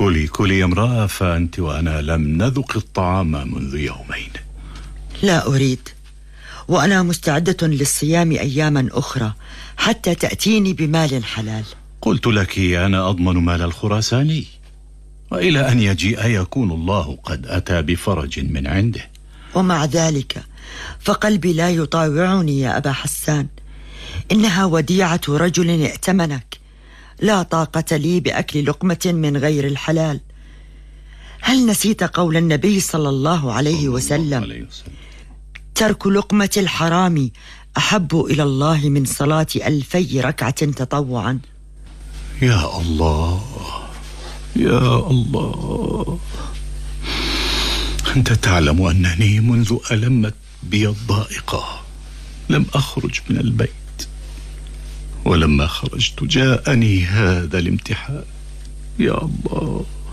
كلي كلي يا امرأة، فأنت وأنا لم نذق الطعام منذ يومين. لا أريد، وأنا مستعدة للصيام أياما أخرى حتى تأتيني بمال حلال. قلت لك أنا أضمن مال الخراساني، وإلى أن يجيء يكون الله قد أتى بفرج من عنده. ومع ذلك فقلبي لا يطاوعني يا أبا حسان، إنها وديعة رجل ائتمنك، لا طاقة لي بأكل لقمة من غير الحلال. هل نسيت قول النبي صلى الله عليه وسلم: ترك لقمة الحرام أحب إلى الله من صلاة 2000 ركعة تطوعا؟ يا الله يا الله، أنت تعلم أنني منذ ألمت بي الضائقة لم أخرج من البيت، ولما خرجت جاءني هذا الامتحان. يا الله